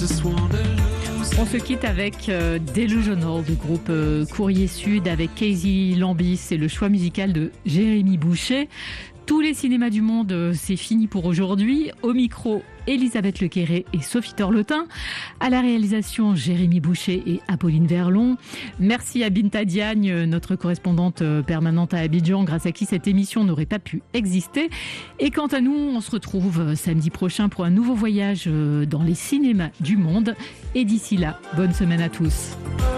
On se quitte avec Delusional du groupe Courrier Sud avec Casey Lambis et le choix musical de Jérémy Boucher. Tous les cinémas du monde, c'est fini pour aujourd'hui. Au micro, Elisabeth Lequéré et Sophie Torlotin. À la réalisation, Jérémy Boucher et Apolline Verlon. Merci à Binta Diagne, notre correspondante permanente à Abidjan, grâce à qui cette émission n'aurait pas pu exister. Et quant à nous, on se retrouve samedi prochain pour un nouveau voyage dans les cinémas du monde. Et d'ici là, bonne semaine à tous.